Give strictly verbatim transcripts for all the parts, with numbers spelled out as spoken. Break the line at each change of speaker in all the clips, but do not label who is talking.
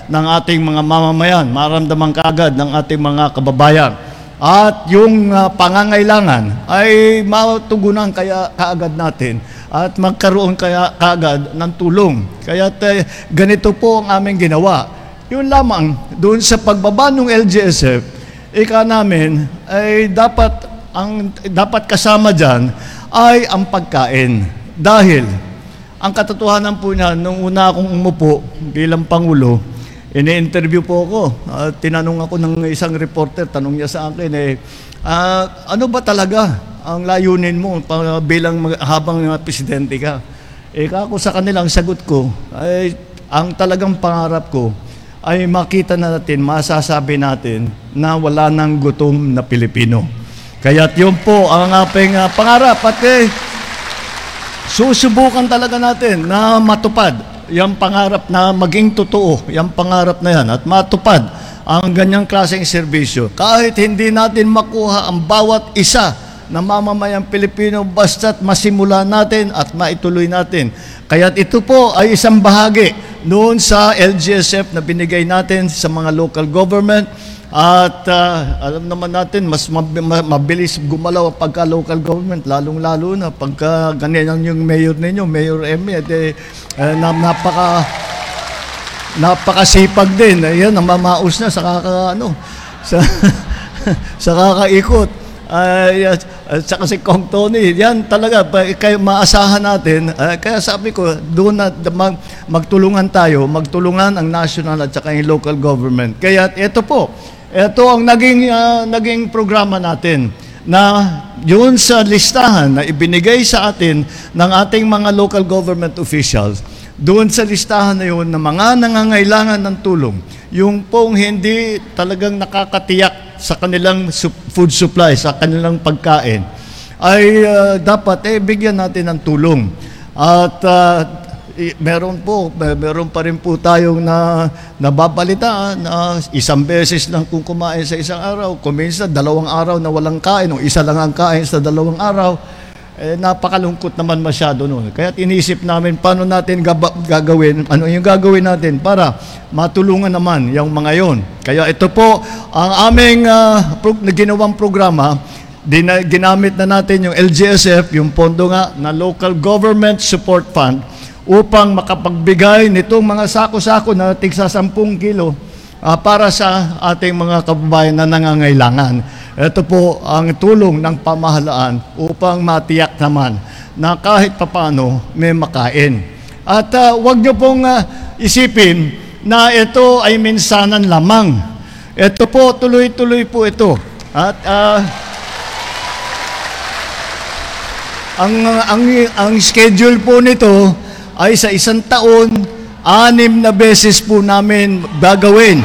ng ating mga mamamayan, maramdaman kaagad ng ating mga kababayan. At yung uh, pangangailangan ay matugunan kaya kaagad natin at magkaroon kaya kaagad ng tulong. Kaya uh, ganito po ang aming ginawa. Yun lamang, doon sa pagbaba ng L G S F, ika namin ay dapat, ang, dapat kasama dyan ay ang pagkain. Dahil ang katotohanan po niya, nung una akong umupo bilang Pangulo, ini-interview po ako. Uh, tinanong ako ng isang reporter, tanong niya sa akin, eh, uh, ano ba talaga ang layunin mo uh, bilang mag- habang uh, presidente ka? Eh, ako sa kanilang sagot ko, ay, ang talagang pangarap ko ay makita na natin, masasabi natin na wala nang gutom na Pilipino. Kaya't yun po ang ating uh, pangarap at eh, susubukan talaga natin na matupad yung pangarap na maging totoo, yung pangarap na yan, at matupad ang ganyang klaseng serbisyo. Kahit hindi natin makuha ang bawat isa na mamamayang Pilipino, basta't masimula natin at maituloy natin. Kaya't ito po ay isang bahagi noon sa L G S F na binigay natin sa mga local government. At uh, alam naman natin, mas mabilis gumalaw pagka local government, lalong-lalo na pagka ganyan yung mayor ninyo, Mayor Emmy, eh, eh, napaka napakasipag din. Ayan, namamaos na sa kaka, ano, sa, sa kakaikot. Ay, uh, at saka si Kong Tony, yan talaga, kayo maasahan natin. Uh, kaya sabi ko, doon na mag, magtulungan tayo, magtulungan ang national at saka yung local government. Kaya ito po, ito ang naging, uh, naging programa natin na yun sa listahan na ibinigay sa atin ng ating mga local government officials. Doon sa listahan na yun na mga nangangailangan ng tulong, yung pong hindi talagang nakakatiyak sa kanilang food supply, sa kanilang pagkain, ay uh, dapat eh, bigyan natin ng tulong. At uh, meron po, meron pa rin po tayong na, nababalitaan na isang beses lang kung kumain sa isang araw, kung minsan dalawang araw na walang kain, o isa lang ang kain sa dalawang araw, eh, napakalungkot naman masyado noon. Kaya inisip namin paano natin gagawin, ano yung gagawin natin para matulungan naman yung mga yon. Kaya ito po ang aming uh, pro- ginawang programa. Dina- ginamit na natin yung L G S F, yung pondo nga na Local Government Support Fund, upang makapagbigay nitong mga sako-sako na tigsa sampung kilo uh, para sa ating mga kababayan na nangangailangan. Ito po ang tulong ng pamahalaan upang matiyak naman na kahit papano may makain. At uh, huwag niyo pong uh, isipin na ito ay minsanan lamang. Ito po, tuloy-tuloy po ito. At uh, ang, ang, ang schedule po nito ay sa isang taon, anim na beses po namin gagawin.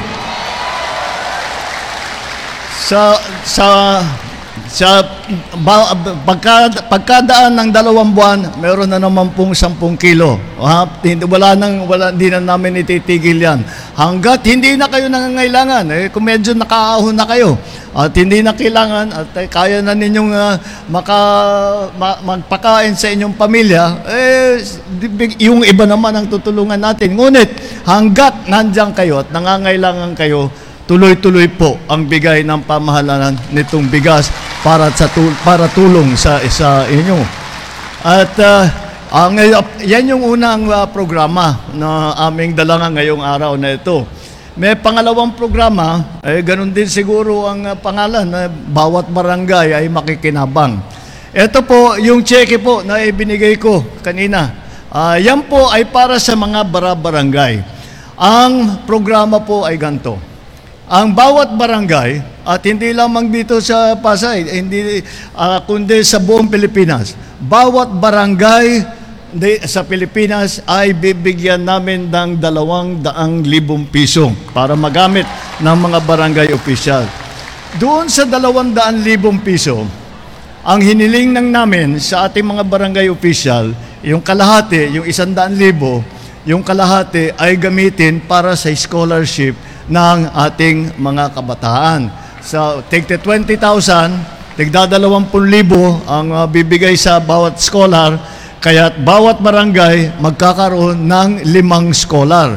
Sa sa sa ba, pagka, pagkadaan ng dalawang buwan, meron na naman pong sampung kilo. Ha? Wala nang wala hindi na namin ititigil 'yan. Hangga't hindi na kayo nangangailangan, eh kung medyo nakaahon na kayo at hindi na kailangan at eh, kaya na ninyong uh, maka ma, magpakain sa inyong pamilya, eh yung iba naman ang tutulungan natin. Ngunit hangga't nandiyan kayo at nangangailangan kayo, tuloy-tuloy po ang bigay ng pamahalaan nitong bigas para sa tul- para tulong sa sa inyo. At uh, ang yan yung unang uh, programa na aming dala ngayong araw na ito. May pangalawang programa, eh ganun din siguro ang uh, pangalan na bawat barangay ay makikinabang. Ito po yung cheque po na ibinigay ko kanina. Uh, yan po ay para sa mga bara-barangay. Ang programa po ay ganito. Ang bawat barangay, at hindi lamang dito sa Pasay, hindi, uh, kundi sa buong Pilipinas, bawat barangay di, sa Pilipinas ay bibigyan namin ng dalawang daang libong piso para magamit ng mga barangay official. Doon sa dalawang daan libong piso, ang hiniling ng namin sa ating mga barangay official, yung kalahati, yung isang daan libo, yung kalahati ay gamitin para sa scholarship ng ating mga kabataan. So, take the twenty thousand, tigda dalawampung libo ang uh, bibigay sa bawat scholar, kaya bawat barangay magkakaroon ng limang scholar.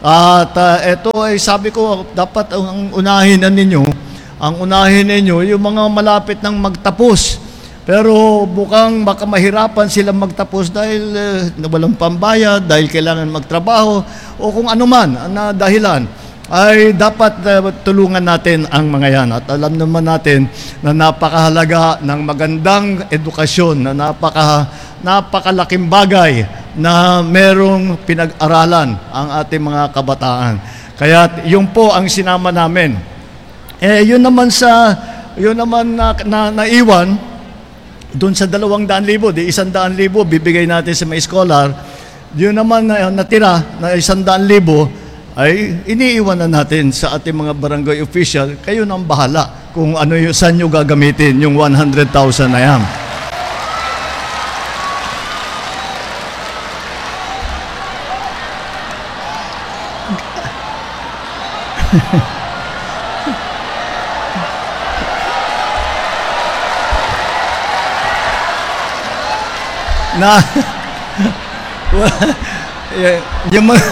At uh, ito ay sabi ko, dapat ang unahin na ninyo, ang unahin ninyo, yung mga malapit ng magtapos. Pero bukang baka mahirapan silang magtapos dahil uh, walang pambayad, dahil kailangan magtrabaho, o kung ano man na dahilan, ay dapat uh, tulungan natin ang mga yan. At alam naman natin na napakahalaga ng magandang edukasyon, na napaka, napakalaking bagay na merong pinag-aralan ang ating mga kabataan. Kaya yun po ang sinama namin. Eh, yun naman sa, yun naman na, na naiwan, doon sa dalawang daan libo, di isang daan libo, bibigay natin sa mga scholar. Yun naman na natira na isang daan libo, ay iniiwan na natin sa ating mga barangay official. Kayo nang bahala kung ano yung, saan nyo gagamitin yung one hundred thousand na yan. na yung mga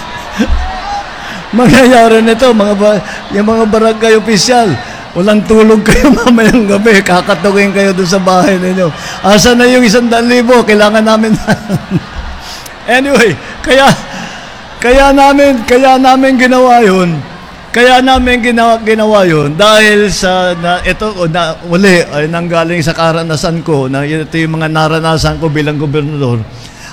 mangyayari nito, mga ba, yung mga barangay official, walang tulog kayo mamayang gabi, kakatugin kayo doon sa bahay ninyo. Asa na yung isang daan libo? Kailangan namin anyway, kaya kaya namin kaya namin ginawa yun. Kaya namin ginawa, ginawa yun dahil sa na, ito na uli ay nanggaling sa karanasan ko, na ito yung mga naranasan ko bilang gobernador,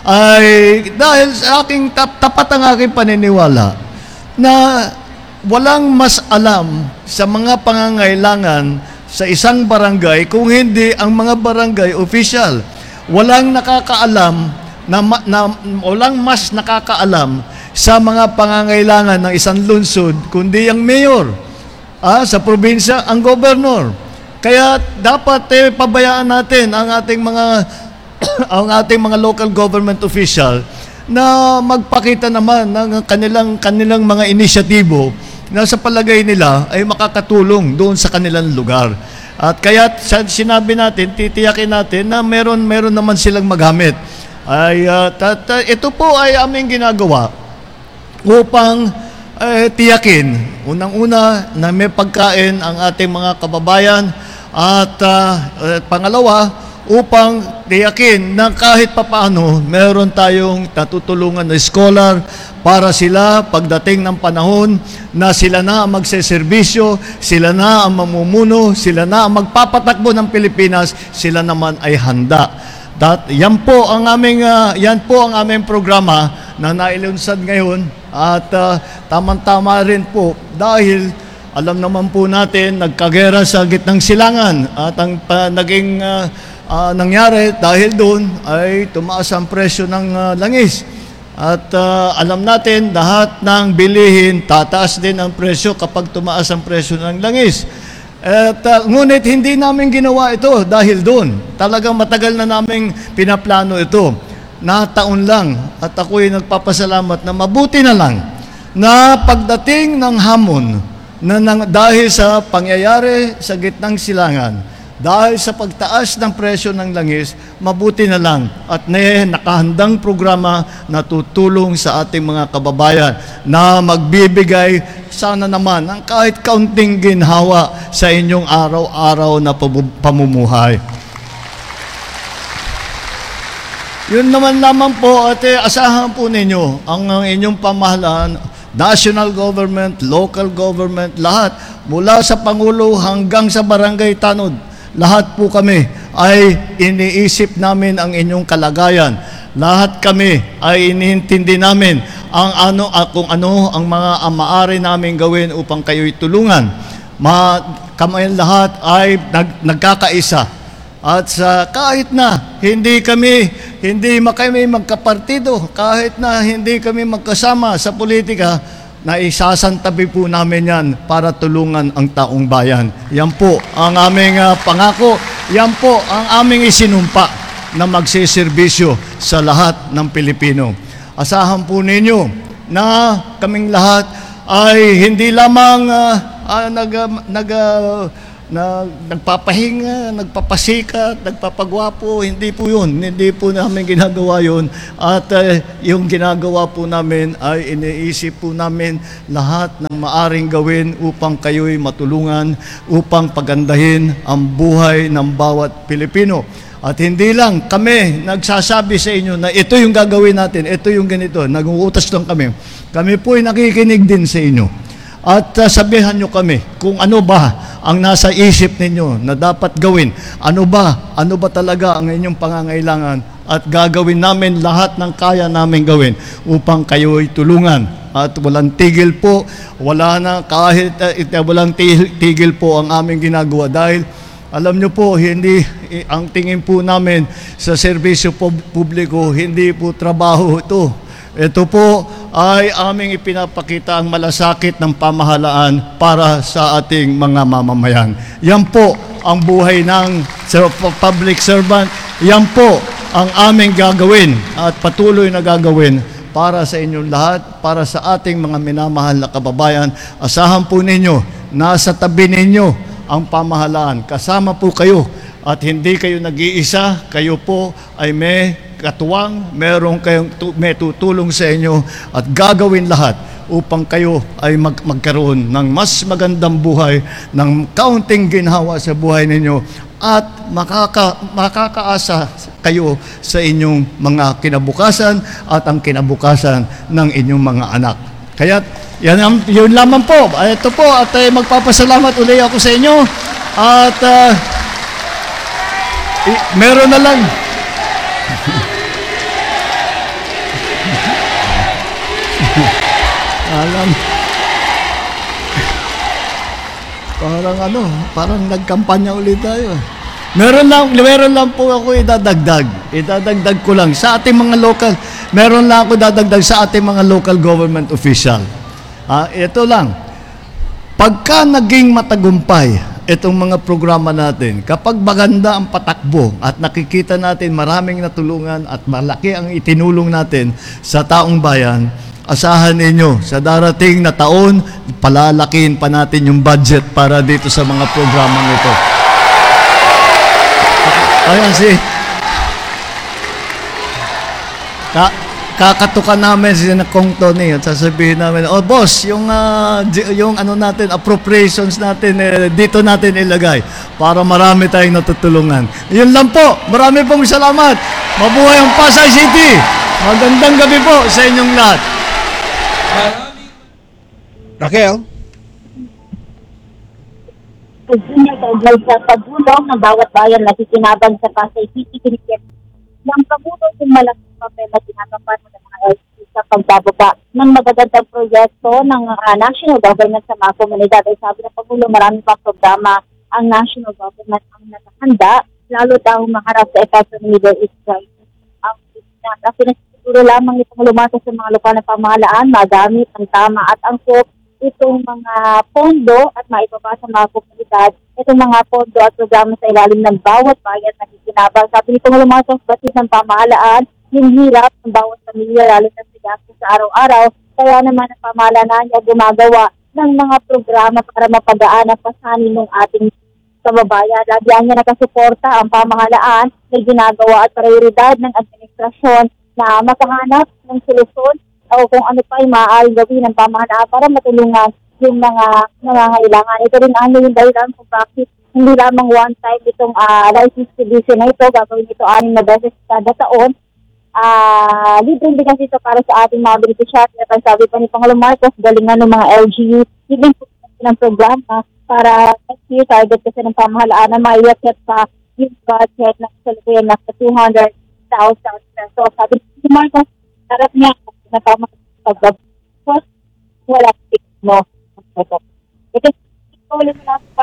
ay dahil sa aking tap, tapat ang aking paniniwala na walang mas alam sa mga pangangailangan sa isang barangay kung hindi ang mga barangay official. Walang nakakaalam na, na walang mas nakakaalam sa mga pangangailangan ng isang lungsod kundi ang mayor. Ah, sa probinsya, ang gobernador. Kaya dapat eh, pabayaan natin ang ating mga ang ating mga local government official na magpakita naman ng kanilang kanilang mga inisyatibo na sa palagay nila ay makakatulong doon sa kanilang lugar. At kaya sinabi natin, titiyakin natin na meron meron naman silang magamit. Ay uh, tat, ito po ay aming ginagawa upang eh, tiyakin, unang-una, na may pagkain ang ating mga kababayan, at uh, uh, pangalawa, upang tiyakin na kahit papaano meron tayong natutulungan na scholar para sila pagdating ng panahon na sila na ang magseserbisyo, sila na ang mamumuno, sila na ang magpapatakbo ng Pilipinas, sila naman ay handa. That, yan po ang aming uh, yan po ang aming programa na nailunsad ngayon, at uh, tamang-tama rin po dahil alam naman po natin nagkagera sa gitnang silangan, at ang uh, naging uh, uh, nangyari dahil doon ay tumaas ang presyo ng uh, langis. At uh, alam natin lahat ng bilihin tataas din ang presyo kapag tumaas ang presyo ng langis. At uh, ngunit hindi namin ginawa ito dahil doon. Talagang matagal na namin pinaplano ito. Nataon lang, at ako'y nagpapasalamat na mabuti na lang na pagdating ng hamon na nang, dahil sa pangyayari sa gitnang silangan, dahil sa pagtaas ng presyo ng langis, mabuti na lang at may nakahandang programa na tutulong sa ating mga kababayan na magbibigay sana naman ng kahit kaunting ginhawa sa inyong araw-araw na pamumuhay. Yun naman lamang po, at eh, asahan po ninyo ang, ang inyong pamahalaan, national government, local government, lahat, mula sa Pangulo hanggang sa barangay tanod, lahat po kami ay iniisip namin ang inyong kalagayan. Lahat kami ay iniintindi namin ang ano, ah, kung ano ang mga maaari namin gawin upang kayo'y tulungan. Ma, kami lahat ay nag, nagkakaisa. At sa kahit na hindi kami hindi kami magkapartido, kahit na hindi kami magkasama sa politika, na isasantabi po namin yan para tulungan ang taong bayan. Yan po ang aming uh, pangako, yan po ang aming isinumpa na magsiservisyo sa lahat ng Pilipino. Asahan po ninyo na kaming lahat ay hindi lamang uh, uh, nag, nag, uh, na nagpapahinga, nagpapasikat, nagpapagwapo. Hindi po yun. Hindi po namin ginagawa yun. At uh, yung ginagawa po namin ay iniisip po namin lahat ng maaring gawin upang kayo'y matulungan, upang pagandahin ang buhay ng bawat Pilipino. At hindi lang kami nagsasabi sa inyo na ito yung gagawin natin, ito yung ganito, nag-uutas lang kami. Kami po ay nakikinig din sa inyo. At uh, sabihan nyo kami kung ano ba ang nasa isip ninyo na dapat gawin. Ano ba? Ano ba talaga ang inyong pangangailangan? At gagawin namin lahat ng kaya namin gawin upang kayo ay tulungan. At walang tigil po, wala na kahit uh, walang tigil po ang aming ginagawa dahil alam nyo po, hindi, ang tingin po namin sa serbisyo publiko, hindi po trabaho ito. Ito po ay aming ipinapakita ang malasakit ng pamahalaan para sa ating mga mamamayan. Yan po ang buhay ng public servant. Yan po ang aming gagawin at patuloy na gagawin para sa inyong lahat, para sa ating mga minamahal na kababayan. Asahan po ninyo, nasa tabi ninyo ang pamahalaan. Kasama po kayo at hindi kayo nag-iisa, kayo po ay may katuwang, meron kayong may tutulong sa inyo at gagawin lahat upang kayo ay mag magkaroon ng mas magandang buhay, ng kaunting ginhawa sa buhay ninyo at makaka makakaasa kayo sa inyong mga kinabukasan at ang kinabukasan ng inyong mga anak. Kaya yan, yun lamang po. Ito po at uh, magpapasalamat uli ako sa inyo at uh, i- meron na lang alam parang ano parang nagkampanya ulit tayo. Meron lang meron lang po ako idadagdag idadagdag ko lang sa ating mga local meron lang ako dadagdag sa ating mga local government official. Ah, ito lang. Pagka naging matagumpay itong mga programa natin, kapag maganda ang patakbo at nakikita natin maraming natulungan at malaki ang itinulong natin sa taong bayan, asahan ninyo sa darating na taon, palalakihin pa natin yung budget para dito sa mga programang ito. Ayan si Ka kakatukan namin si Kong Tony at sasabihin namin, oh boss, yung, uh, yung ano natin, appropriations natin, eh, dito natin ilagay para marami tayong natutulungan. Yun lang po. Marami pong salamat. Mabuhay ang Pasay City. Magandang gabi po sa inyong lahat.
Raquel?
Kaugnay sa pagulong ng bawat bayan na kikinabang sa Pasay City, kinikip ng pagulong yung malaking papel na ginagapan ng mga L G U sa pagbababa ng magagandang proyekto ng uh, national government sa mga komunidad. Ay sabi ng Pangulo, marami pang programa ang national government ang nakahanda, lalo daw maharap sa epekto ng Middle East crisis. Ang pinasiguro lamang itong lumasa sa mga lokal na pamahalaan, magamit ang tama at angkop itong mga pondo at maibaba sa mga komunidad, itong mga pondo at programa sa ilalim ng bawat bayan na kikinabang. Sabi nitong lumasang batid ng pamahalaan, yung hirap ng bawat pamilya, lalo na sa gasto sa araw-araw. Kaya naman ang pamahalaan niya gumagawa ng mga programa para mapagaan ang pasanin ng ating kababayan. Lagyan niya nakasuporta ang pamahalaan na ginagawa at prioridad ng administrasyon na makahanap ng solusyon o kung ano pa ay maaaring gawin ng pamahalaan para matulungan yung mga nangangailangan. Ito rin ano yung dahilan kung bakit hindi lamang one time itong uh, rice distribution na ito, gagawin ito anim na beses kada taon. Uh, libre din kasi ito para sa ating mga beneficiary. At sabi pa ni Pangulong Marcos, galingan ng mga L G U, even po ng programa para next year target kasi ng pamahalaan na maiwakit pa yung budget na kasalukuyan na sa two hundred thousand pesos. Sabi ni Marcos, harap niya na tama pagbabot, wala mo. Ito, ito ulit na pa.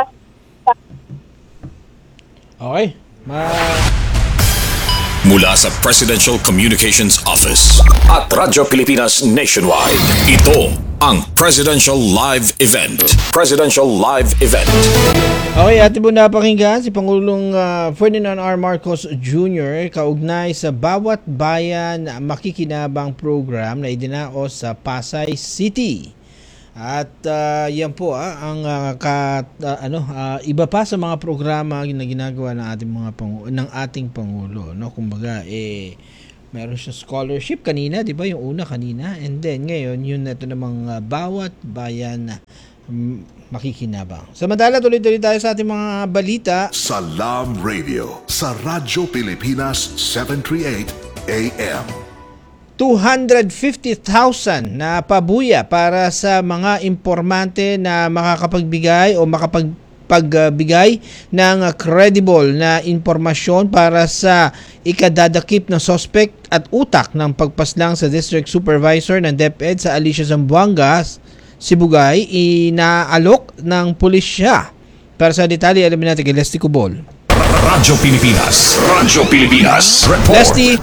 Okay. Ma
Mula sa Presidential Communications Office at Radyo Pilipinas Nationwide, ito ang Presidential Live Event. Presidential Live Event.
Okay, atin po napakinggan si Pangulong uh, Ferdinand R. Marcos Junior kaugnay sa Bawat Bayan Makikinabang program na idinaos sa Pasay City. At ah, yan po ah, ang ah, ka, ah, ano ah, iba pa sa mga programa na ginagawa ng ating mga pangu- ng ating pangulo, no? Kumbaga eh meron siya scholarship kanina, 'di ba? Yung una kanina, and then ngayon yun ito namang ah, bawat bayan na mm, makikinabang. Samantala, tuloy-tuloy tayo sa ating mga balita.
Salam Radio sa Radyo Pilipinas seven thirty-eight A M.
two hundred fifty thousand na pabuya para sa mga impormante na makakapagbigay o makapagpagbigay ng credible na impormasyon para sa ikadadakip ng suspect at utak ng pagpaslang sa District Supervisor ng DepEd sa Alicia Zamboanga, Sibugay, inaalok ng pulisya. Para sa detalye, alamin natin kay Leslie Cubol.
Radyo Pilipinas. Radyo Pilipinas. Report.
Leslie,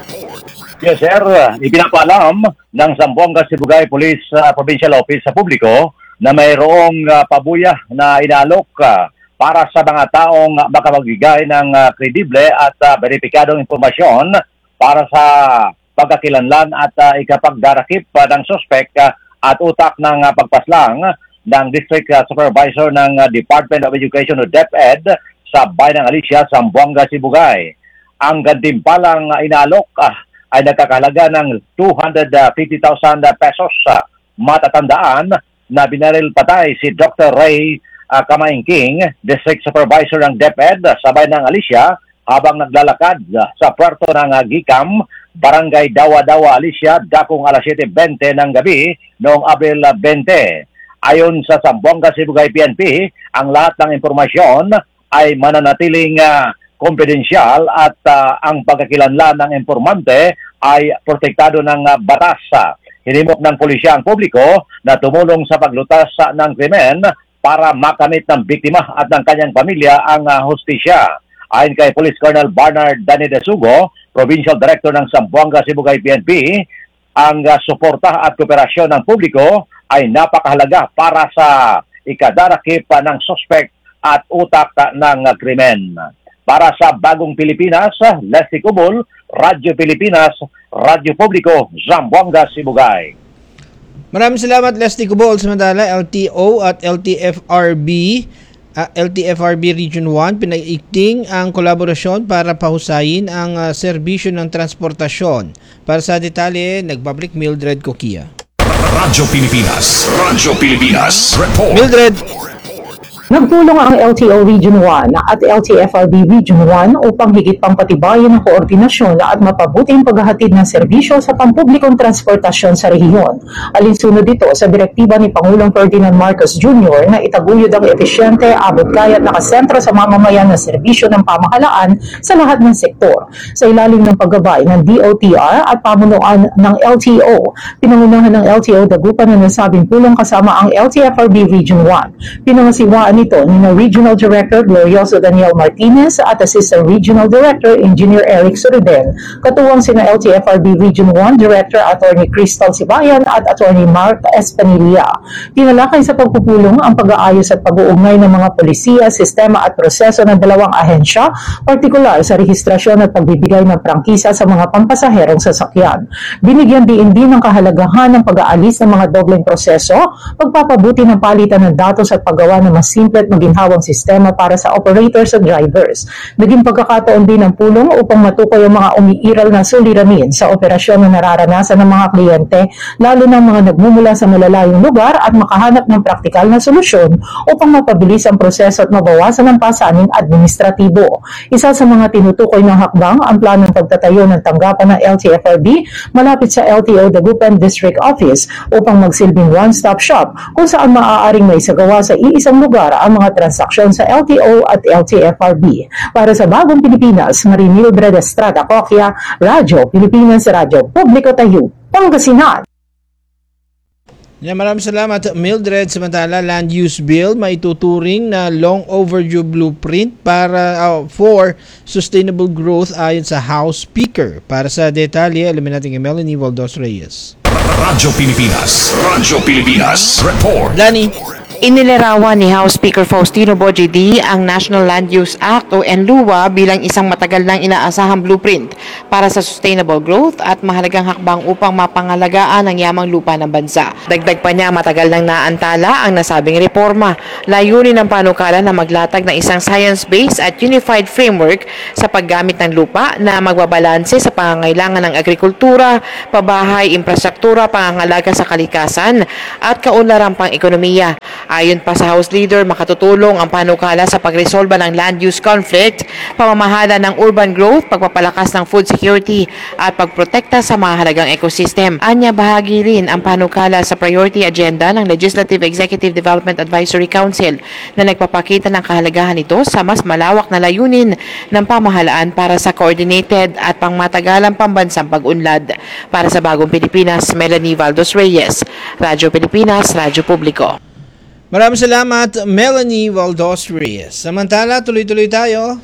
Yes, sir. Ipinapaalam ng Zamboanga Sibugay Police uh, Provincial Office sa publiko na mayroong uh, pabuya na inaalok uh, para sa mga taong makapagbigay ng uh, kredible at uh, beripikadong impormasyon para sa pagkakilanlan at uh, ikapagdarakip uh, ng suspect uh, at utak ng uh, pagpaslang ng District uh, Supervisor ng uh, Department of Education o DepEd sa bayan ng Alicia, Zamboanga, Sibugay. Ang gantimpalang uh, inaalok uh, ay nagkakalaga ng two hundred fifty thousand pesos. Uh, matatandaan na binaril patay si Doctor Ray uh, Kamaingking, District Supervisor ng DepEd uh, sa bayan ng Alicia habang naglalakad uh, sa puerto ng uh, Gicam, Barangay Dawa-Dawa, Alicia, dakong alas siyete bente ng gabi noong Abril twenty. Ayon sa Zamboanga Sibugay P N P, ang lahat ng impormasyon ay mananatiling uh, kompedensyal at uh, ang pagkakilanlan ng impormante ay protektado ng uh, batas. Hinimok ng pulisya ang publiko na tumulong sa paglutas uh, ng krimen para makamit ng biktima at ng kanyang pamilya ang uh, hustisya. Ayon kay Police Colonel Bernard Dani de Sugo, Provincial Director ng Zamboanga Sibugay P N P, ang uh, suporta at kooperasyon ng publiko ay napakahalaga para sa ikadarakip uh, ng suspect at utak uh, ng uh, krimen. Para sa Bagong Pilipinas, Leslie Cubol, Radyo Pilipinas, Radyo Publiko, Zamboanga, Sibugay.
maraming salamat Leslie Cubol. Samantala, L T O at L T F R B, uh, L T F R B Region one, pinaiigting ang kolaborasyon para pahusayin ang uh, serbisyo ng transportasyon. Para sa detalye, nagbabalik Mildred Coquia.
Radyo Pilipinas. Radyo Pilipinas. Report.
Mildred,
Nagtulong ang L T O Region one at L T F R B Region one upang higit pang patibayin ang koordinasyon at mapabuti ang paghahatid ng serbisyo sa pampublikong transportasyon sa rehiyon. Alinsunod dito sa direktiba ni Pangulong Ferdinand Marcos Junior na itaguyod ang epesyente, abot-kaya at nakasentro sa mamamayan na serbisyo ng pamahalaan sa lahat ng sektor. Sa ilalim ng paggabay ng D O T R at pamunuan ng L T O, pinangunahan ng L T O Dagupan na nasabing pulong kasama ang L T F R B Region one. Pinangasiwaan nito ni na Regional Director Glorioso Daniel Martinez at Assistant Regional Director Engineer Eric Suruden, katuwang sina L T F R B Region one Director Attorney Crystal Sibayan at Attorney Mark Espanilla. Tinalakay sa pagpupulong ang pag-aayos at pag-uugnay ng mga polisiya, sistema at proseso ng dalawang ahensya, partikular sa rehistrasyon at pagbibigay ng prangkisa sa mga pampasaherong sasakyan. Binigyan din din ng kahalagahan ng pag-aalis ng mga dobleng proseso, pagpapabuti ng palitan ng datos at paggawa ng mas simple at maginhawang sistema para sa operators at drivers. Naging pagkakataon din ng pulong upang matukoy ang mga umiiral na suliranin sa operasyon na nararanasan ng mga kliyente, lalo ng mga nagmumula sa malalayong lugar at makahanap ng praktikal na solusyon upang mapabilis ang proseso at mabawasan ang pasaning administratibo. Isa sa mga tinutukoy ng hakbang ang planong pagtatayo ng tanggapan ng L T F R B malapit sa L T O Dagupan District Office upang magsilbing one-stop shop kung saan maaaring maisagawa sa iisang lugar ang mga transaksyon sa L T O at L T F R B. Para sa Bagong Pilipinas, Marinil Breda Estrada Coquia, Radyo Pilipinas, Radyo Publiko Tayo, Pangasinan.
yeah, maraming salamat Mildred. Samantala, Land Use Bill maituturing na long overdue blueprint para uh, for sustainable growth ayon sa House Speaker. Para sa detalye, alamin natin kay Melanie Valdos Reyes.
Radyo Pilipinas. Radyo Pilipinas. Report.
Lani.
Inilarawan ni House Speaker Faustino Boje D ang National Land Use Act o N L U A bilang isang matagal nang inaasahang blueprint para sa sustainable growth at mahalagang hakbang upang mapangalagaan ang yamang lupa ng bansa. Dagdag pa niya, matagal nang naantala ang nasabing reforma. Layunin ng panukala na maglatag ng isang science-based at unified framework sa paggamit ng lupa na magbabalanse sa pangangailangan ng agrikultura, pabahay, infrastruktura, pangangalaga sa kalikasan at kaunlarang pang-ekonomiya. Ayon pa sa House Leader, makatutulong ang panukala sa pagresolba ng land use conflict, pamamahala ng urban growth, pagpapalakas ng food security at pagprotekta sa mahalagang ecosystem. Anya, bahagi rin ang panukala sa priority agenda ng Legislative Executive Development Advisory Council na nagpapakita ng kahalagahan nito sa mas malawak na layunin ng pamahalaan para sa coordinated at pangmatagalang pambansang pag-unlad. Para sa Bagong Pilipinas, Melanie Valdos Reyes, Radyo Pilipinas, Radyo Publiko.
Maraming salamat, Melanie Valdos Reyes. Samantala, tuloy-tuloy tayo.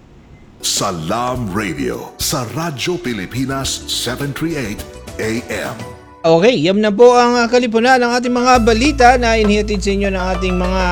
Salam Radio sa Radyo Pilipinas seven thirty-eight A M.
Okay, yan na po ang uh, kalipunan ng ating mga balita na inihatid sa inyo ng ating mga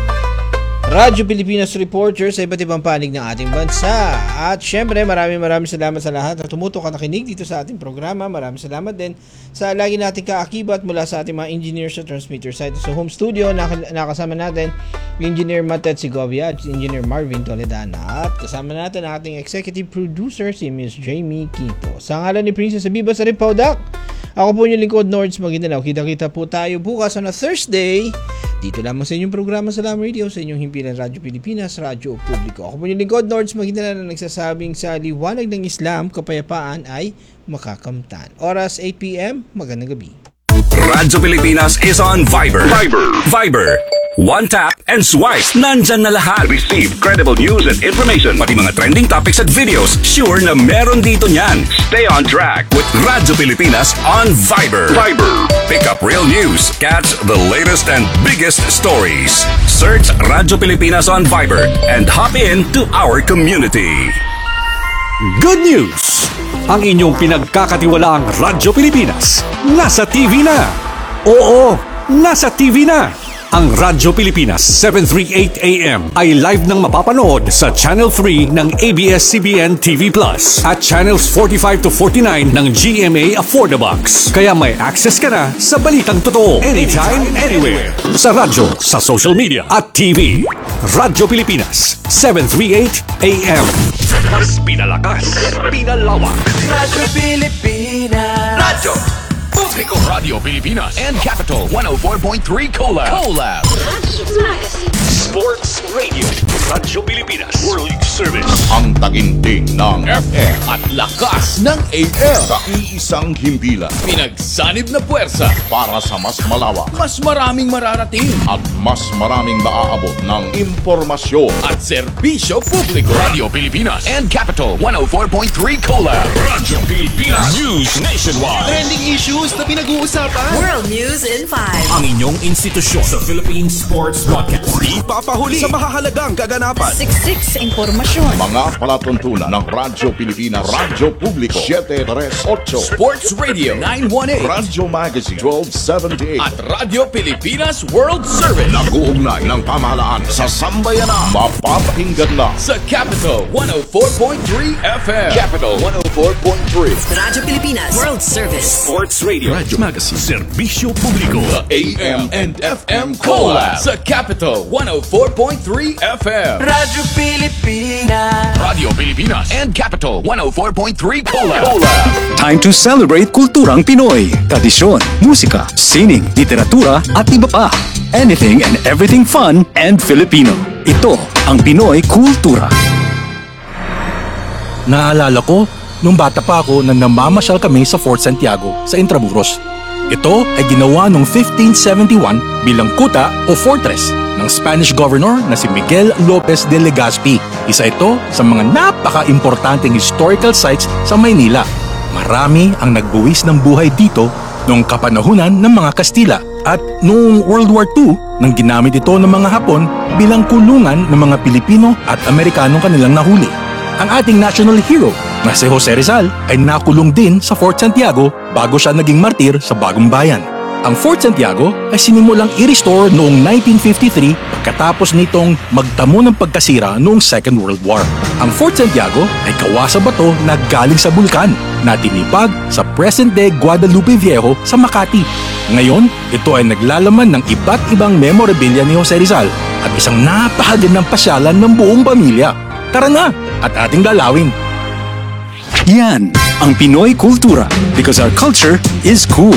Radyo Pilipinas reporters sa iba't ibang panig ng ating bansa. At syempre, maraming maraming salamat sa lahat na tumutok at nakinig dito sa ating programa. Maraming salamat din sa lagi nating kaakibat mula sa ating mga engineers sa transmitter site sa home studio. Nak- nakasama natin Engineer Matet Segovia at Engineer Marvin Toledana. At kasama natin ang ating executive producer si Miss Jamie Quito. Sa ngalan ni Princess Abiba sa Ripodak, ako po yung lingkod, Nords Maguindanao. Kita-kita po tayo bukas on a Thursday. Dito lamang sa inyong programa Salam Radio, sa inyong himpilan Radyo Pilipinas, Radyo Publiko. Ako po yung lingkod, Nords Maguindanao, na nagsasabing sa liwanag ng Islam, kapayapaan ay makakamtan. Oras eight p m, magandang gabi.
Radyo Pilipinas is on Viber. Viber. Viber. One tap and swipe. Nandyan na lahat. Receive credible news and information. Pati mga trending topics at videos. Sure na meron dito niyan. Stay on track with Radyo Pilipinas on Viber. Viber. Pick up real news. Catch the latest and biggest stories. Search Radyo Pilipinas on Viber and hop in to our community.
Good news! Ang inyong pinagkakatiwalaang Radyo Pilipinas nasa T V na. Oo, nasa T V na. Ang Radyo Pilipinas seven thirty-eight A M ay live nang mapapanood sa Channel three ng A B S C B N T V Plus at Channels forty-five to forty-nine ng G M A Affordabox. Kaya may access ka na sa balitang totoo anytime, anywhere. Sa radyo, sa social media at T V. Radyo Pilipinas seven thirty-eight A M. Mas pinalakas, pinalawak.
Radyo Pilipinas. Radyo Publiko, Radio Pilipinas and Capital one oh four point three Collab. Collab.
Sports Radio. Radyo Pilipinas. World Service.
Ang taginting ng
F M at lakas ng A M.
Sa iisang himpilan.
Pinagsanib na puwersa
Para sa mas malawak
mas maraming mararating
at mas maraming maaabot ng impormasyon.
at serbisyo publiko. Radio Pilipinas and Capital one oh four point three Collab.
Radyo Pilipinas News Nationwide.
Trending issues na pinag-uusapan.
World News in five.
Ang inyong institusyon sa Philippine Sports Broadcast.
Ipapahuli sa mahahalagang kaganapan.
Siksik sa impormasyon.
Mga palatuntunan ng Radyo Pilipinas, Radyo Publiko seven thirty-eight,
Sports Radio nine eighteen
Radyo Magazine twelve seventy-eight
at Radio Pilipinas World Service.
Nag-uugnay ng pamahalaan sa sambayanan. Mapapakinggan na
Sa Capital one oh four point three F M. Capital one oh four point three.
Radyo Pilipinas World Service.
Sports Radio. Radyo Magazine. Serbisyo Publiko.
The A M and F M Collab sa Capital one oh four point three F M.
Radyo Pilipinas.
Radio Pilipinas and Capital one oh four point three Collab. Collab.
Time to celebrate kulturang Pinoy. Tradisyon, musika, sining, literatura at iba pa. Anything and everything fun and Filipino. Ito ang Pinoy Kultura.
Naalala ko, nung bata pa ako na namamasyal kami sa Fort Santiago sa Intramuros. Ito ay ginawa noong fifteen seventy-one bilang kuta o fortress ng Spanish governor na si Miguel Lopez de Legazpi. Isa ito sa mga napaka-importanteng historical sites sa Maynila. Marami ang nagbuwis ng buhay dito noong kapanahunan ng mga Kastila at noong World War Two nang ginamit ito ng mga Hapon bilang kulungan ng mga Pilipino at Amerikanong kanilang nahuli. Ang ating national hero na si Jose Rizal ay nakulong din sa Fort Santiago bago siya naging martir sa Bagong Bayan. Ang Fort Santiago ay sinimulang i-restore noong nineteen fifty-three pagkatapos nitong magtamo ng pagkasira noong Second World War. Ang Fort Santiago ay kawasa bato na galing sa bulkan na tinipag sa present-day Guadalupe Viejo sa Makati. Ngayon, ito ay naglalaman ng iba't ibang memorabilia ni Jose Rizal at isang napakagandang pasyalan ng buong pamilya. Tara na at ating dalawin!
Yan ang Pinoy kultura because our culture is cool.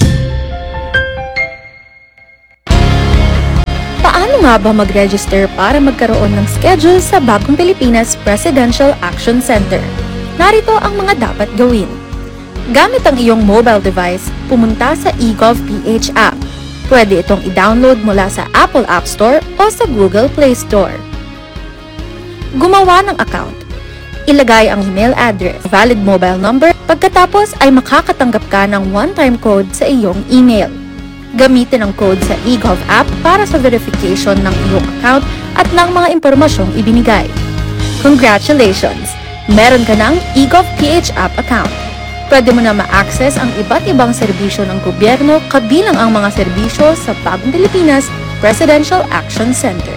Paano nga ba mag-register para magkaroon ng schedule sa Bagong Pilipinas Presidential Action Center? Narito ang mga dapat gawin. Gamit ang iyong mobile device, pumunta sa eGovPH app. Pwede itong i-download mula sa Apple App Store o sa Google Play Store. Gumawa ng account. Ilagay ang email address, valid mobile number, pagkatapos ay makakatanggap ka ng one-time code sa iyong email. Gamitin ang code sa eGov app para sa verification ng iyong account at ng mga impormasyong ibinigay. Congratulations! Meron ka ng eGovPH app account. Pwede mo na ma-access ang iba't ibang serbisyo ng gobyerno kabilang ang mga serbisyo sa Bagong Pilipinas Presidential Action Center.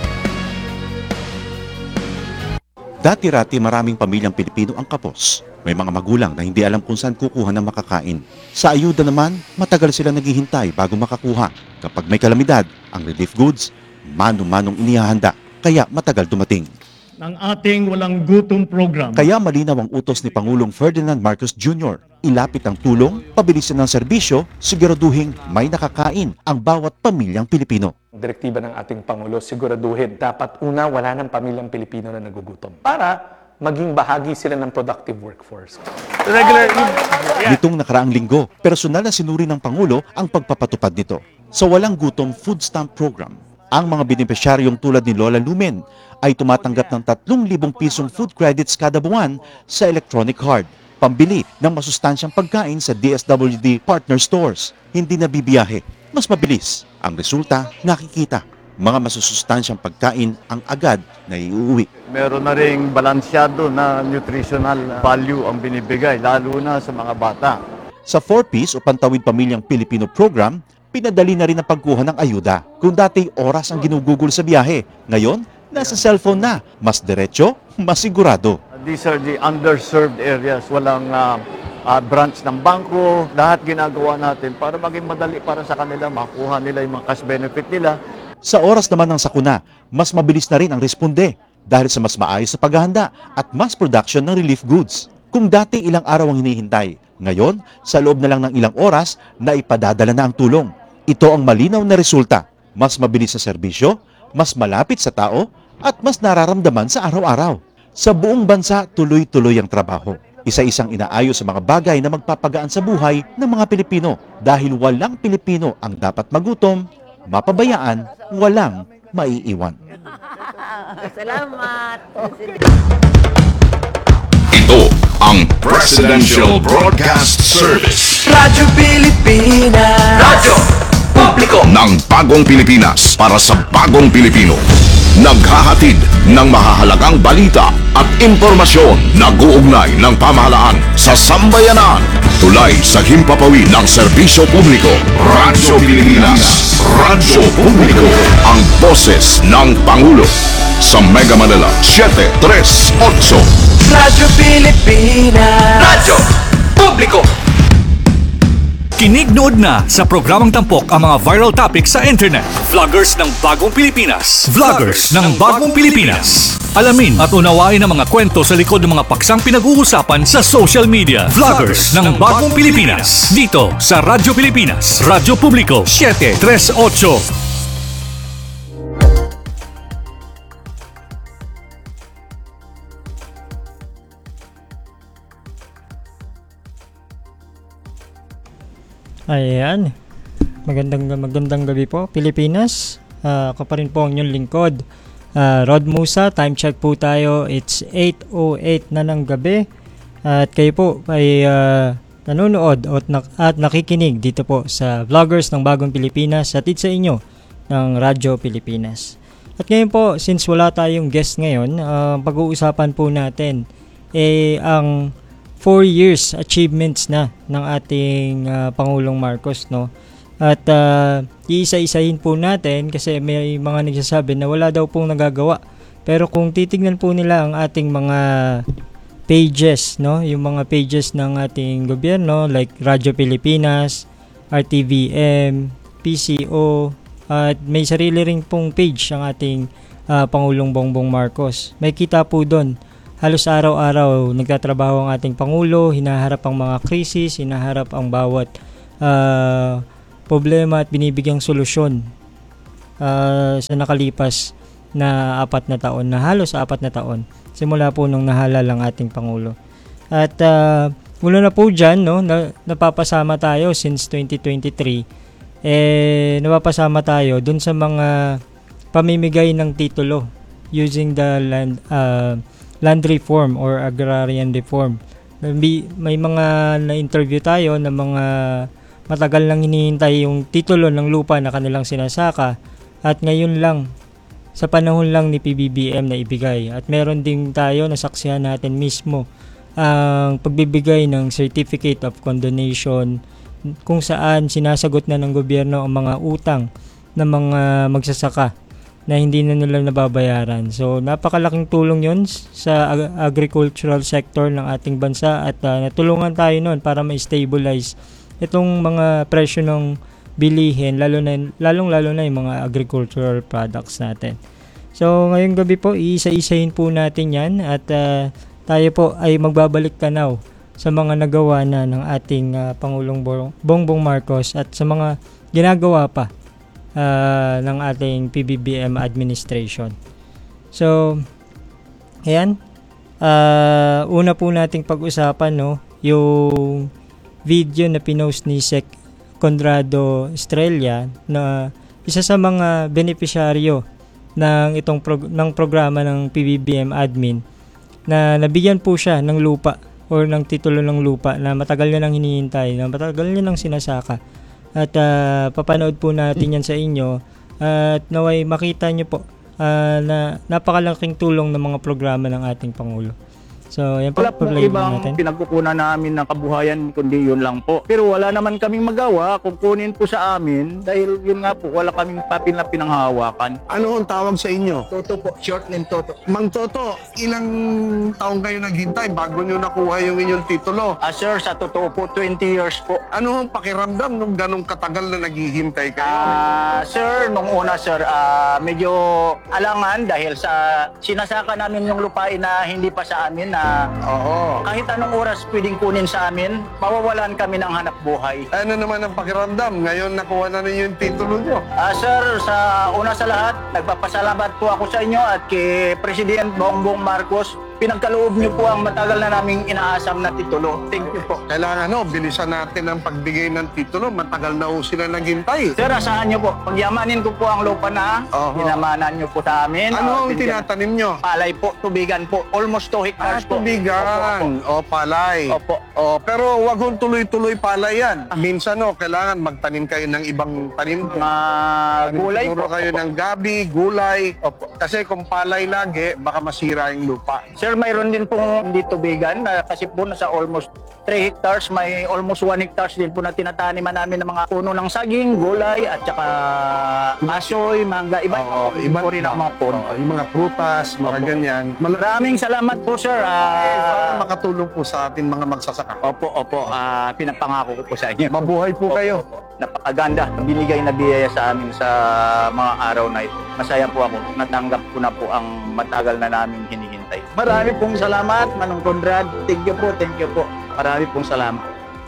Dati-rati maraming pamilyang Pilipino ang kapos. May mga magulang na hindi alam kung saan kukuha ng makakain. Sa ayuda naman, matagal sila naghihintay bago makakuha. Kapag may kalamidad, ang relief goods, mano-manong inihahanda, kaya matagal dumating.
Ng ating walang gutom program.
Kaya malinaw ang utos ni Pangulong Ferdinand Marcos Junior Ilapit ang tulong, pabilisin ng serbisyo, siguraduhin may nakakain ang bawat pamilyang Pilipino.
Direktiba ng ating Pangulo, siguraduhin dapat una wala ng pamilyang Pilipino na nagugutom para maging bahagi sila ng productive workforce.
Regular Nitong nakaraang linggo, personal na sinuri ng Pangulo ang pagpapatupad nito. Sa Walang Gutom Food Stamp Program, ang mga benepisyaryong tulad ni Lola Lumen ay tumatanggap ng tatlong libong pisong food credits kada buwan sa electronic card, pambili ng masustansyang pagkain sa D S W D partner stores. Hindi na bibiyahe, mas mabilis. Ang resulta, nakikita. Mga masusustansyang pagkain ang agad na iuwi.
Meron na ring balansyado na nutritional value ang binibigay, lalo na sa mga bata.
Sa four piece o Pantawid Pamilyang Pilipino program, pinadali na rin ang pagkuha ng ayuda. Kung dati oras ang ginugugol sa biyahe, ngayon, nasa cellphone na. Mas diretso, mas sigurado.
These are the underserved areas. Walang uh, uh, branch ng bangko. Lahat ginagawa natin para maging madali para sa kanila, makuha nila yung mga cash benefit nila.
Sa oras naman ng sakuna, mas mabilis na rin ang responde dahil sa mas maayos sa paghahanda at mass production ng relief goods. Kung dati ilang araw ang hinihintay, ngayon, sa loob na lang ng ilang oras, na ipadadala na ang tulong. Ito ang malinaw na resulta. Mas mabilis sa serbisyo, mas malapit sa tao, at mas nararamdaman sa araw-araw. Sa buong bansa, tuloy-tuloy ang trabaho. Isa-isang inaayos sa mga bagay na magpapagaan sa buhay ng mga Pilipino dahil walang Pilipino ang dapat magutom, mapabayaan, walang maiiwan.
Salamat.
Ito ang Presidential Broadcast Service.
Radyo Pilipinas. Radyo Publiko
Ng Bagong Pilipinas para sa Bagong Pilipino. Naghahatid ng mahahalagang balita at impormasyon na guugnay ng pamahalaan sa sambayanan. Tulay sa himpapawid ng serbisyo publiko. Radyo Pilipinas. Radyo Publiko. Ang boses ng Pangulo. Sa Mega Manila, seven three eight.
Radyo Pilipinas. Radyo Publiko.
Kinig nood na sa programang tampok ang mga viral topics sa internet. Vloggers ng Bagong Pilipinas. Vloggers ng Bagong Pilipinas. Alamin at unawain ang mga kwento sa likod ng mga paksang pinag-uusapan sa social media. Vloggers ng Bagong Pilipinas. Dito sa Radyo Pilipinas. Radyo Publiko seven three eight.
Ayan, magandang magandang gabi po Pilipinas. Uh, ako pa rin po ang inyong lingkod, uh, Rod Musa. Time check po tayo, it's eight oh eight na ng gabi. Uh, at kayo po ay uh, nanonood at, nak- at nakikinig dito po sa Vloggers ng Bagong Pilipinas, hatid sa inyo ng Radyo Pilipinas. At ngayon po, since wala tayong guest ngayon, uh, pag-uusapan po natin eh ang four years achievements na ng ating uh, Pangulong Marcos, no, At uh, iisa-isahin po natin kasi may mga nagsasabi na wala daw pong nagagawa. Pero kung titignan po nila ang ating mga pages, no, yung mga pages ng ating gobyerno like Radyo Pilipinas, R T V M, P C O, at may sarili ring pong page ang ating uh, Pangulong Bongbong Marcos. May kita po doon. Halos araw-araw nagtatrabaho ang ating Pangulo, hinaharap ang mga krisis, hinaharap ang bawat uh, problema at binibigyang solusyon uh, sa nakalipas na apat na taon, na halos apat na taon, simula po nung nahalal ang ating Pangulo. At uh, mula na po dyan, no, na, napapasama tayo since twenty twenty-three, eh, napapasama tayo dun sa mga pamimigay ng titulo using the land, uh, land reform or agrarian reform. May, may mga na-interview tayo na mga matagal lang hinihintay yung titulo ng lupa na kanilang sinasaka at ngayon lang, sa panahon lang ni P B B M na ibigay. At meron din tayo, nasaksihan natin mismo ang pagbibigay ng Certificate of Condonation kung saan sinasagot na ng gobyerno ang mga utang ng mga magsasaka na hindi na nila nababayaran. So, napakalaking tulong yun sa ag- agricultural sector ng ating bansa at uh, natulungan tayo nun para ma-stabilize itong mga presyo ng bilihin, lalo na, lalong-lalo na yung mga agricultural products natin. So, ngayong gabi po, iisa-isahin po natin yan at uh, tayo po ay magbabalik tanaw sa mga nagawa na ng ating uh, Pangulong Bongbong Marcos at sa mga ginagawa pa Uh, ng ating P B B M administration. So, ayan. Uh, una po nating pag-usapan, no, yung video na pinost ni Sec Conrado Estrella na isa sa mga benepisyaryo ng itong prog- ng programa ng P B B M admin na nabigyan po siya ng lupa or ng titulo ng lupa na matagal niya nang hinihintay, na matagal niya nang sinasaka. At uh, papanood po natin yan sa inyo at naway makita nyo po uh, na napakalaking tulong ng mga programa ng ating Pangulo. So, yan po.
Wala pong ibang pinagkukunan namin ng kabuhayan kundi yun lang po. Pero wala naman kaming magawa kung kunin po sa amin dahil yun nga po, wala kaming papel na pinanghahawakan.
Ano ang tawag sa inyo?
Toto po, short name Toto.
Mang Toto, ilang taong kayo naghintay bago nyo nakuha yung inyong titulo?
Ah sir, sa totoo po, twenty years po.
Ano ang pakiramdam nung ganong katagal na naghihintay kayo?
Ah sir, nung una sir, ah, medyo alangan dahil sa sinasaka namin yung lupain na hindi pa sa amin na
Oo.
kahit anong oras pwedeng kunin sa amin, mawawalan kami ng hanap buhay.
Ano naman ang pakiramdam? Ngayon nakuha na ninyo yung titulo nyo.
Ah sir, sa una sa lahat, nagpapasalamat po ako sa inyo at kay President Bongbong Marcos. Pinagkaloob niyo po ang matagal na naming inaasam na titulo. Thank you po.
Kailangan no, bilisan natin ang pagbigay ng titulo. Matagal na ho sila naghintay.
Sir, asahan niyo po. Pagyamanin ko po ang lupa na
Oho.
pinamanan niyo po sa amin.
Ano ang
Uh,
tinatanim nyo?
Palay po, tubigan po. Almost two hectares po.
Tubigan. O, palay.
Opo.
O, pero wag hong tuloy-tuloy palay yan. Minsan no, kailangan magtanim kayo ng ibang tanim.
Mga gulay
Siguro
po.
kayo ng gabi, gulay.
Opo.
Kasi kung palay lagi, baka masira yung lupa.
Sir, mayroon din pong hindi tubigan na kasi po nasa almost three hectares, may almost one hectares din po na tinataniman namin ng mga puno ng saging, gulay at saka asoy, mangga, iba
Oo, iba
po rin ang mga puno.
Oo, yung mga prutas, mga ganyan.
Maraming salamat po sir. Ah,
Para makatulong po sa atin mga magsasaka.
Opo, opo. Ah, pinapangako ko po sa inyo.
Mabuhay po kayo.
Napakaganda. Binigay na biyaya sa amin sa mga araw na ito. Masaya po ako. Natanggap ko na po ang matagal na namin hinihintay. Marami pong salamat, Manong Conrad. Thank you po, thank you po. Marami pong salamat.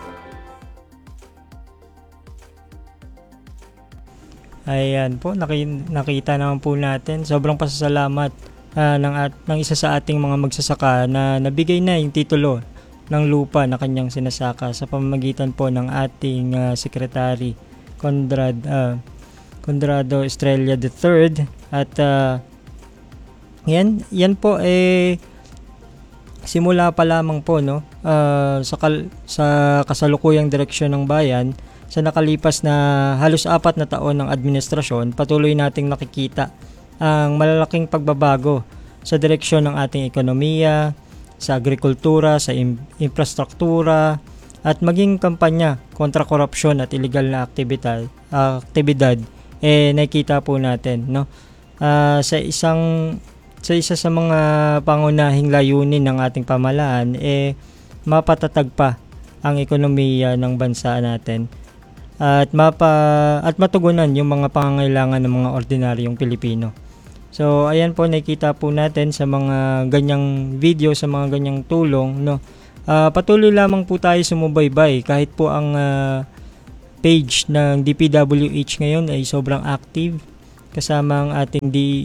Ayan po, naki- nakita naman po natin. Sobrang pasasalamat uh, ng, at, ng isa sa ating mga magsasaka na nabigay na yung titulo ng lupa na kanyang sinasaka sa pamamagitan po ng ating uh, Secretary Conrad, uh, Conrado Estrella the third. At uh, yan, yan po eh simula pa lamang po no uh, sa, kal- sa kasalukuyang direksyon ng bayan. Sa nakalipas na halos apat na taon ng administrasyon, patuloy nating nakikita ang malalaking pagbabago sa direksyon ng ating ekonomiya, sa agrikultura, sa im- infrastruktura, at maging kampanya kontra korupsyon at illegal na aktibidad, uh, aktibidad, eh nakita po natin, no? Uh, sa isang sa isa sa mga pangunahing layunin ng ating pamahalaan, eh mapatatag pa ang ekonomiya ng bansa natin at mapa at matugunan yung mga pangangailangan ng mga ordinaryong Pilipino. So ayan po, nakita po natin sa mga ganyang video, sa mga ganyang tulong, no. Uh, patuloy lamang po tayo sumubaybay kahit po ang uh, page ng D P W H ngayon ay sobrang active, kasama ang ating D,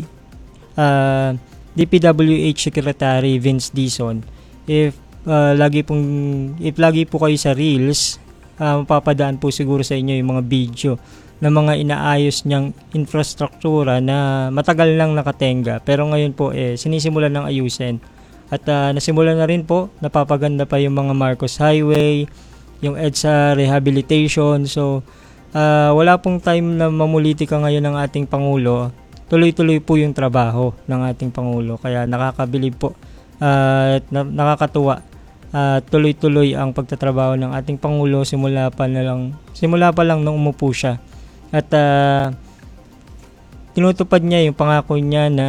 uh, D P W H Secretary Vince Dizon. If uh, lagi pong if lagi po kayo sa Reels, uh, mapapadaan po siguro sa inyo yung mga video ng mga inaayos niyang infrastruktura na matagal lang nakatenga, pero ngayon po eh sinisimulan ng ayusin. At uh, nasimulan na rin po, napapaganda pa yung mga Marcos Highway, yung EDSA rehabilitation. So uh, wala pong time na mamulitika ngayon ng ating Pangulo. Tuloy-tuloy po yung trabaho ng ating Pangulo, kaya nakakabilib po uh, at na- nakakatuwa. Uh, tuloy-tuloy ang pagtatrabaho ng ating Pangulo simula pa na lang simula pa lang nung umupo siya. At uh, tinutupad niya yung pangako niya na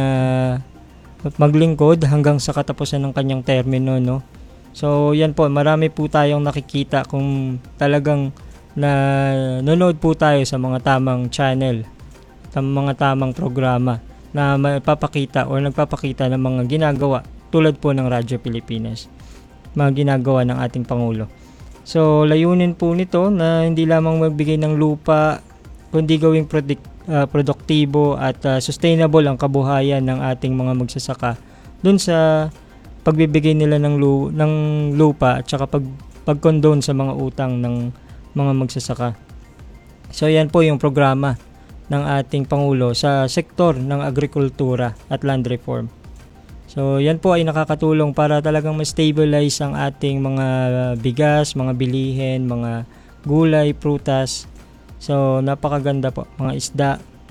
maglingkod hanggang sa katapusan ng kanyang termino, no? So yan po, marami po tayong nakikita kung talagang na nanonood po tayo sa mga tamang channel, mga tamang programa na mapapakita o nagpapakita ng mga ginagawa tulad po ng Radyo Pilipinas, mga ginagawa ng ating Pangulo. So layunin po nito na hindi lamang magbigay ng lupa, kundi gawing predict, uh, produktibo at uh, sustainable ang kabuhayan ng ating mga magsasaka dun sa pagbibigay nila ng, lu- ng lupa at saka pag, pag-condone sa mga utang ng mga magsasaka. So yan po yung programa ng ating Pangulo sa sektor ng agrikultura at land reform. So yan po ay nakakatulong para talagang ma-stabilize ang ating mga bigas, mga bilihin, mga gulay, prutas. So napakaganda po, mga isda.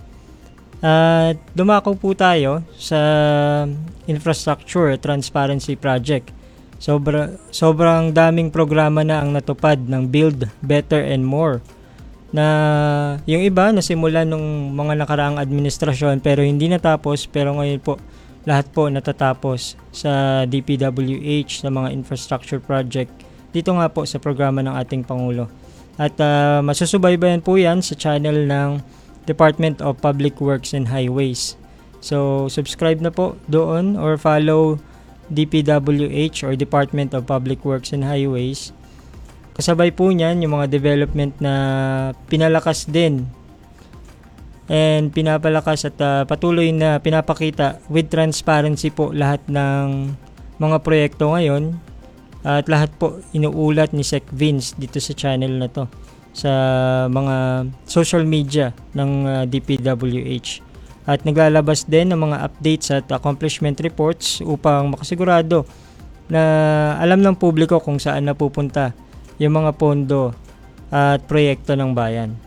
At uh, dumako po tayo sa infrastructure transparency project. Sobra, sobrang daming programa na ang natupad ng Build Better and More, na yung iba nasimulan nung mga nakaraang administrasyon pero hindi natapos, pero ngayon po lahat po natatapos sa D P W H, sa mga infrastructure project dito nga po sa programa ng ating Pangulo. At uh, masusubaybayan po yan sa channel ng Department of Public Works and Highways. So subscribe na po doon or follow D P W H or Department of Public Works and Highways. Kasabay po niyan yung mga development na pinalakas din and pinapalakas at uh, patuloy na pinapakita with transparency po lahat ng mga proyekto ngayon, at lahat po inuulat ni Sec Vince dito sa channel na to sa mga social media ng uh, D P W H, at naglalabas din ng mga updates at accomplishment reports upang makasigurado na alam ng publiko kung saan napupunta yung mga pondo at proyekto ng bayan.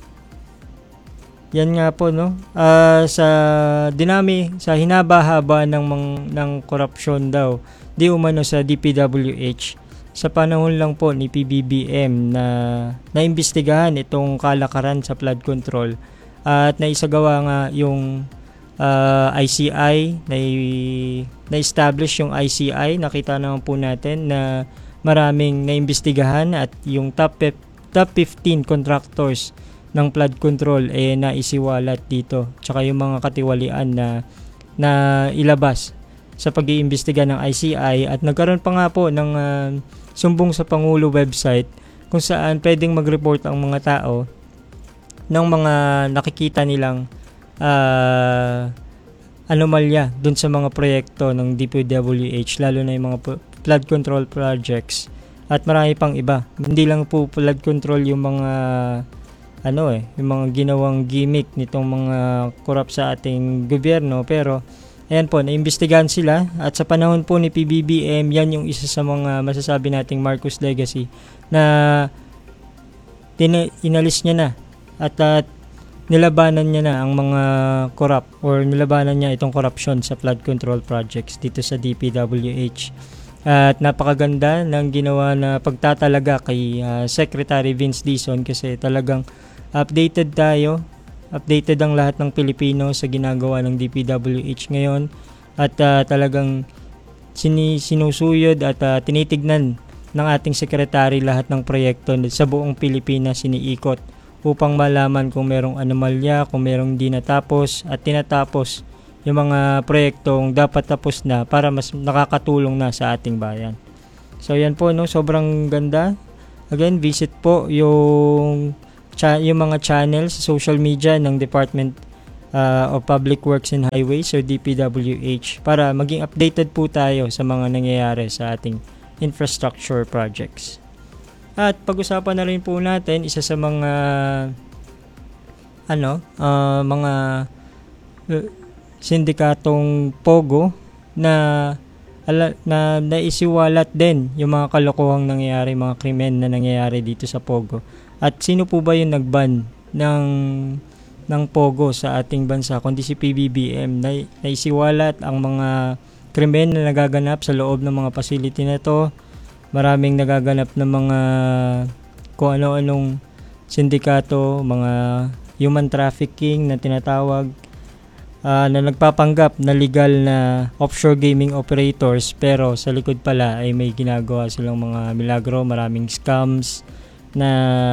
Yan nga po, no. Uh, sa dinami, sa hinaba-haba ng mang, ng korupsyon daw, di umano sa D P W H, sa panahon lang po ni P B B M na naimbestigahan itong kalakaran sa flood control at naisagawa nga yung uh, I C I, na na-establish yung I C I. Nakita naman po natin na maraming naimbestigahan at yung top top fifteen contractors ng flood control eh naisiwalat dito, tsaka yung mga katiwalian na na ilabas sa pag-iimbestiga ng I C I. At nagkaroon pa nga po ng uh, sumbong sa Pangulo website kung saan pwedeng mag-report ang mga tao ng mga nakikita nilang uh, anomalya dun sa mga proyekto ng D P W H, lalo na yung mga flood control projects at marami pang iba. Hindi lang po flood control yung mga ano eh, yung mga ginawang gimmick nitong mga corrupt sa ating gobyerno, pero ayan po, naimbestigahan sila at sa panahon po ni P B B M, yan yung isa sa mga masasabi nating Marcos legacy na tin- inalis niya na at uh, nilabanan niya na ang mga corrupt or nilabanan niya itong corruption sa flood control projects dito sa D P W H. At napakaganda ng ginawa na pagtatalaga kay uh, Secretary Vince Dizon kasi talagang updated tayo. Updated ang lahat ng Pilipino sa ginagawa ng D P W H ngayon at uh, talagang sini- sinusuyod at uh, tinitignan ng ating sekretary lahat ng proyekto sa buong Pilipinas, siniikot upang malaman kung merong anomalya, kung merong di natapos at tinatapos yung mga proyektong dapat tapos na para mas nakakatulong na sa ating bayan. So yan po, no, sobrang ganda. Again, visit po yung cha- yung mga channels sa social media ng Department uh, of Public Works and Highways o D P W H para maging updated po tayo sa mga nangyayari sa ating infrastructure projects. At pag-usapan na rin po natin isa sa mga ano, uh, mga uh, sindikatong Pogo na ala, na naisiwalat din yung mga kalokohang nangyayari, mga krimen na nangyayari dito sa Pogo. At sino po ba yung nagban ng ng Pogo sa ating bansa kundi si P B B M? Na, naisiwalat ang mga krimen na nagaganap sa loob ng mga facility na to. Maraming nagaganap ng mga kung ano-anong sindikato, mga human trafficking na tinatawag, uh, na nagpapanggap na legal na offshore gaming operators pero sa likod pala ay may ginagawa silang mga milagro, maraming scams na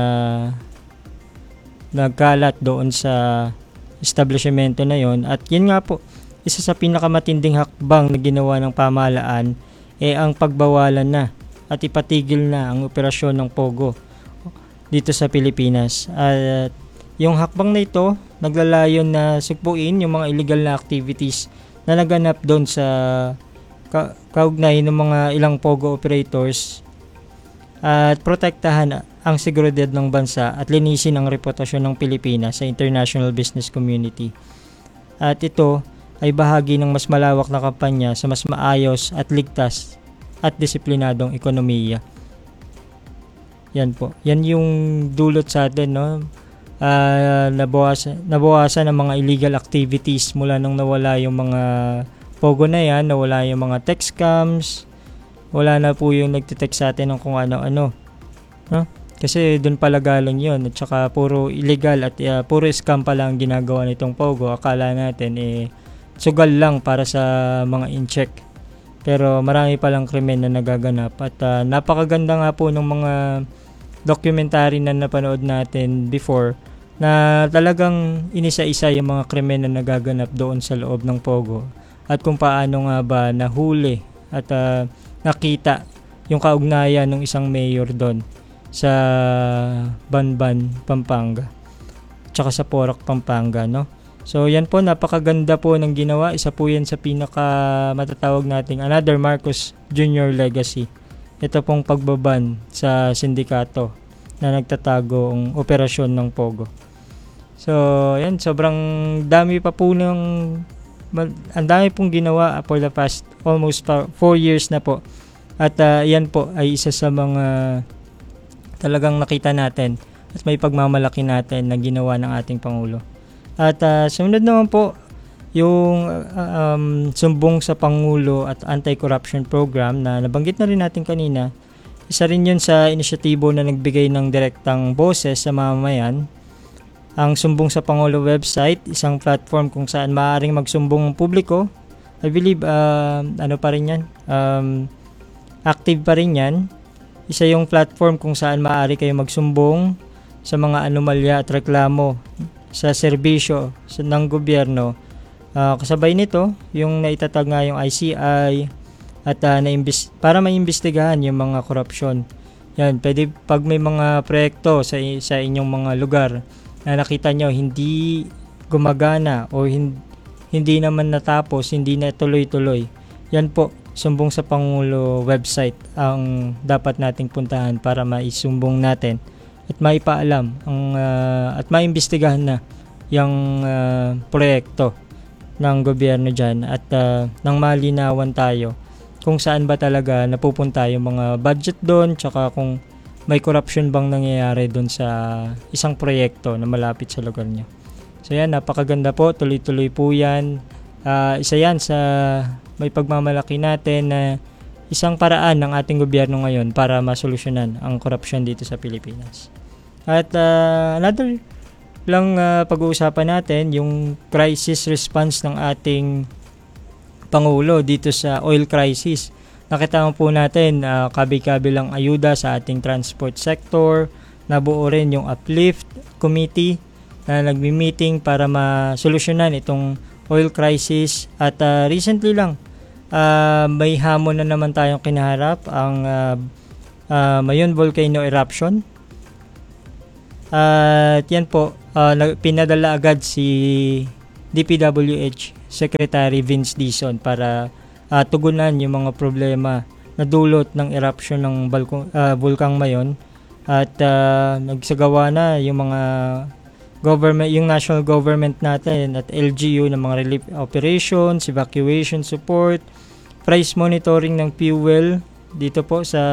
nagkalat doon sa establishmento na yon. At yun nga po, isa sa pinakamatinding hakbang na ginawa ng pamahalaan ay ang pagbawalan na at ipatigil na ang operasyon ng Pogo dito sa Pilipinas. At yung hakbang na ito naglalayon na sugpuin yung mga illegal na activities na naganap doon sa ka- kaugnay ng mga ilang Pogo operators at protektahan ang seguridad ng bansa at linisin ang reputasyon ng Pilipinas sa international business community. At ito ay bahagi ng mas malawak na kampanya sa mas maayos at ligtas at disiplinadong ekonomiya. Yan po. Yan yung dulot sa atin, no? Uh, nabawasan, nabawasan ang mga illegal activities mula nung nawala yung mga Pogo na yan, nawala yung mga text scams, wala na po yung nagtitext sa atin ng kung ano-ano. No? Kasi doon pala galing yun. At saka puro illegal at uh, puro scam pala ang ginagawa nitong Pogo. Akala natin eh sugal lang para sa mga in-check. Pero marami palang krimen na nagaganap. At uh, napakaganda nga po ng mga documentary na napanood natin before na talagang inisa-isa yung mga krimen na nagaganap doon sa loob ng Pogo. At kung paano nga ba nahuli at uh, nakita yung kaugnayan ng isang mayor doon sa Banban, Pampanga, tsaka sa Porac, Pampanga, no? So yan po, napakaganda po ng ginawa. Isa po yan sa pinaka matatawag nating another Marcos Junior legacy. Ito pong pagbaban sa sindikato na nagtatagong operasyon ng Pogo. So yan, sobrang dami pa po ng ang dami pong ginawa for the past almost four years na po. At uh, yan po ay isa sa mga talagang nakita natin at may pagmamalaki natin na ginawa ng ating Pangulo. At uh, sunod naman po yung uh, um, sumbong sa Pangulo at anti-corruption program na nabanggit na rin natin kanina. Isa rin yun sa inisyatibo na nagbigay ng direktang boses sa mamamayan. Ang sumbong sa Pangulo website, isang platform kung saan maaaring magsumbong ang publiko. I believe uh, ano pa rin yan, um, active pa rin yan. Isa yung platform kung saan maaari kayo magsumbong sa mga anomalya at reklamo sa serbisyo ng gobyerno. Uh, kasabay nito, yung naitatag nga yung I C I at uh, naimbis- para maimbestigahan yung mga korupsyon. Yan, pwede pag may mga proyekto sa, sa inyong mga lugar na nakita nyo hindi gumagana o hin- hindi naman natapos, hindi na tuloy-tuloy. Yan po, sumbong sa Pangulo website ang dapat nating puntahan para maisumbong natin at maipaalam ang uh, at maimbestigahan na yung uh, proyekto ng gobyerno dyan at uh, nang malinawan tayo kung saan ba talaga napupunta yung mga budget doon tsaka kung may corruption bang nangyayari doon sa isang proyekto na malapit sa lugar nyo. So yan, napakaganda po, tuloy-tuloy po yan. Uh, isa yan sa may pagmamalaki natin na isang paraan ng ating gobyerno ngayon para masolusyonan ang korupsyon dito sa Pilipinas. At uh, another lang uh, pag-uusapan natin yung crisis response ng ating Pangulo dito sa oil crisis. Nakita mo po natin uh, kabi-kabilang ayuda sa ating transport sector, nabuo rin yung Uplift Committee na nagmi-meeting para masolusyonan itong oil crisis at uh, recently lang uh, may hamon na naman tayong kinaharap ang uh, uh, Mayon volcano eruption. At uh, yan po, uh, pinadala agad si D P W H Secretary Vince Dizon para uh, tugunan yung mga problema na dulot ng eruption ng balkong, uh, Bulkang Mayon at uh, nagsagawa na yung mga government, yung national government natin at L G U ng mga relief operations, evacuation support, price monitoring ng fuel dito po sa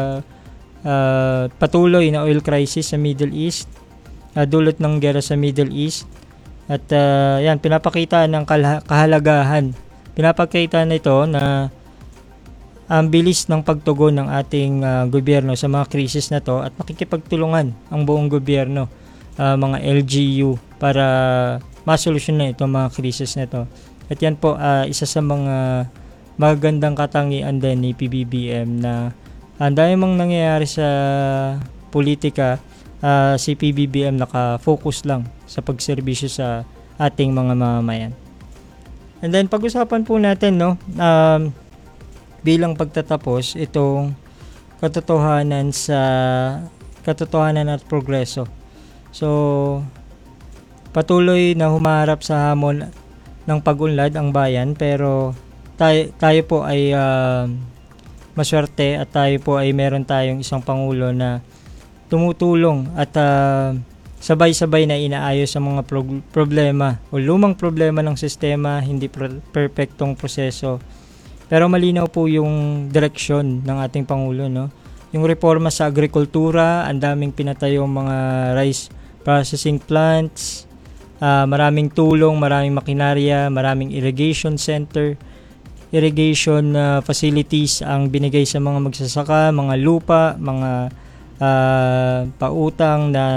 uh, patuloy na oil crisis sa Middle East, uh, dulot ng gera sa Middle East. At uh, yan, pinapakita ng kahalagahan. Pinapakita nito na ang bilis ng pagtugon ng ating uh, gobyerno sa mga krisis na to at makikipagtulungan ang buong gobyerno, uh, mga L G U para masolusyonan itong mga krisis na to. At yan po, uh, isa sa mga magagandang katangian din ni P B B M na ang dami mang nangyayari sa politika, uh, si P B B M naka-focus lang sa pagserbisyo sa ating mga mamamayan. And then pag-usapan po natin, no, um, bilang pagtatapos itong katotohanan sa katotohanan at progreso. So patuloy na humarap sa hamon ng pag-unlad ang bayan, pero tayo, tayo po ay uh, maswerte at tayo po ay meron tayong isang pangulo na tumutulong at uh, sabay-sabay na inaayos ang mga pro- problema o lumang problema ng sistema, hindi pro- perfectong proseso. Pero malinaw po yung direksyon ng ating Pangulo, no? Yung reforma sa agrikultura, ang daming pinatayong mga rice processing plants, uh, maraming tulong, maraming makinarya, maraming irrigation center, irrigation uh, facilities ang binigay sa mga magsasaka, mga lupa, mga uh, pautang na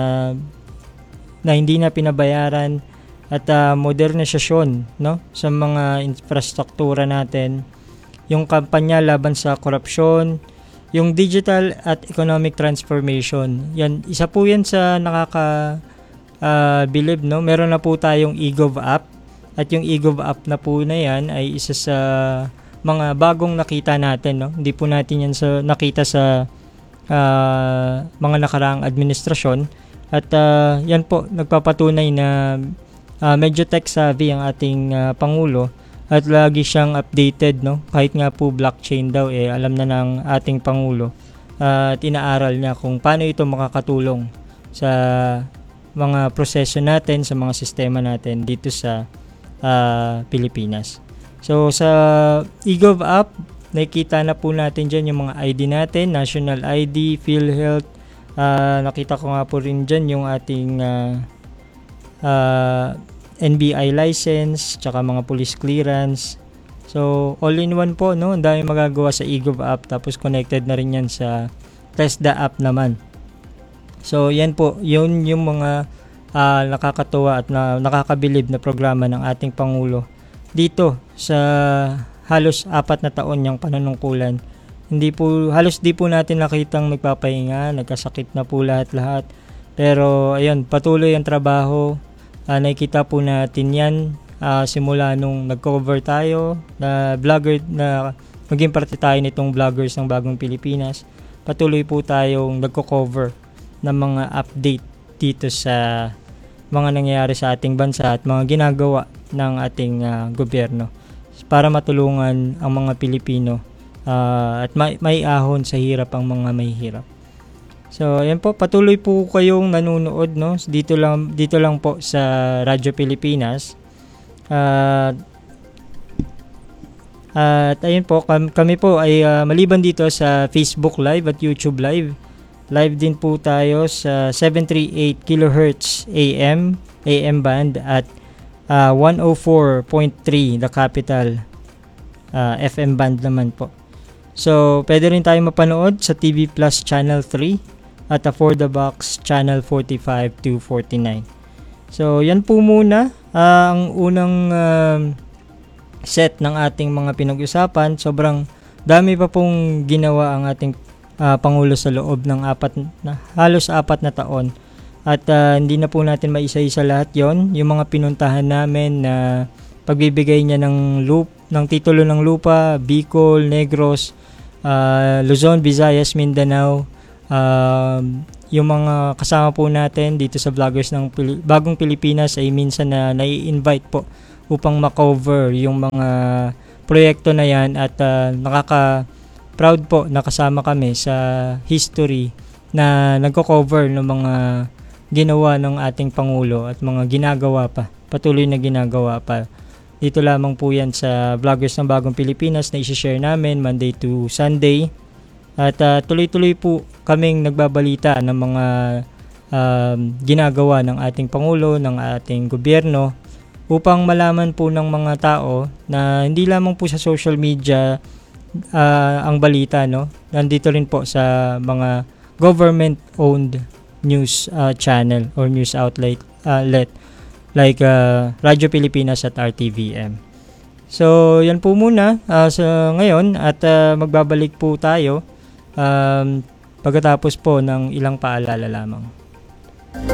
na hindi na pinabayaran at uh, modernisasyon, no, sa mga infrastruktura natin, yung kampanya laban sa korupsyon, yung digital at economic transformation. Yan, isa po yan sa nakaka uh, believe, no. Meron na po tayong eGov app at yung eGov app na po na yan ay isa sa mga bagong nakita natin, no. Hindi po natin yan sa nakita sa uh, mga nakaraang administrasyon. At uh, yan po, nagpapatunay na uh, medyo tech savvy ang ating uh, Pangulo at lagi siyang updated, no? Kahit nga po blockchain daw, eh, alam na ng ating Pangulo uh, at inaaral niya kung paano ito makakatulong sa mga proseso natin, sa mga sistema natin dito sa uh, Pilipinas. So sa eGov app, nakikita na po natin dyan yung mga I D natin, National I D, PhilHealth. Uh, nakita ko nga po rin dyan yung ating uh, uh, N B I license, tsaka mga police clearance. So, all in one po, no? Ang dami magagawa sa eGov app, tapos connected na rin yan sa TESDA app naman. So, yan po, yun yung mga uh, nakakatuwa at na, nakakabilib na programa ng ating Pangulo dito sa halos apat na taon niyang panunungkulan. Hindi po, halos di po natin nakitang nagpapahinga, nagkasakit na po lahat-lahat. Pero ayun, patuloy ang trabaho. Uh, nakikita po natin yan uh, simula nung nag-cover tayo, na vlogger, na maging parte tayo nitong vloggers ng Bagong Pilipinas. Patuloy po tayong nagko-cover ng mga update dito sa mga nangyayari sa ating bansa at mga ginagawa ng ating uh, gobyerno para matulungan ang mga Pilipino. Uh, at may, may ahon sa hirap ang mga may hirap. So, ayan po, patuloy po kayong nanonood, no? Dito lang dito lang po sa Radyo Pilipinas. Uh, at ayun po, kami, kami po ay uh, maliban dito sa Facebook Live at YouTube Live. Live din po tayo sa seven thirty-eight kilohertz A M A M band at uh, one oh four point three The Capital uh, F M band naman po. So, pwede rin tayo mapanood sa T V Plus Channel three at For the Box Channel forty-five to forty-nine. So, yan po muna uh, ang unang uh, set ng ating mga pinag-usapan. Sobrang dami pa pong ginawa ang ating uh, Pangulo sa loob ng apat na, halos apat na taon. At uh, hindi na po natin maisa-isa lahat yon. Yung mga pinuntahan namin na pagbibigay niya ng loop, ng titulo ng lupa, Bicol, Negros, uh, Luzon, Visayas, Mindanao, uh, yung mga kasama po natin dito sa vloggers ng Pili- Bagong Pilipinas ay minsan na nai-invite po upang makover yung mga proyekto na yan at uh, nakaka-proud po nakasama kami sa history na nagko-cover ng mga ginawa ng ating Pangulo at mga ginagawa pa, patuloy na ginagawa pa. Dito lamang po yan sa vloggers ng Bagong Pilipinas na isi-share namin Monday to Sunday. At uh, tuloy-tuloy po kaming nagbabalita ng mga um, ginagawa ng ating Pangulo, ng ating gobyerno upang malaman po ng mga tao na hindi lamang po sa social media uh, ang balita, no? Nandito rin po sa mga government-owned news uh, channel or news outlet uh, let, like uh, Radyo Pilipinas at R T V M. So, yan po muna uh, sa ngayon at uh, magbabalik po tayo um, pagkatapos po ng ilang paalala lamang.